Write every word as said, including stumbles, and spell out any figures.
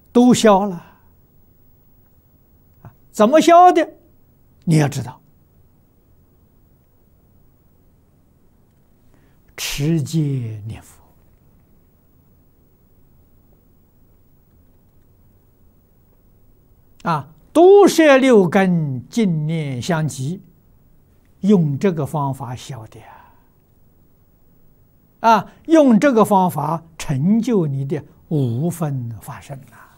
都消了。啊，怎么消的？你要知道，持戒念佛。啊，毒摄六根，净念相继，用这个方法消的啊！啊，用这个方法成就你的无分法身啊！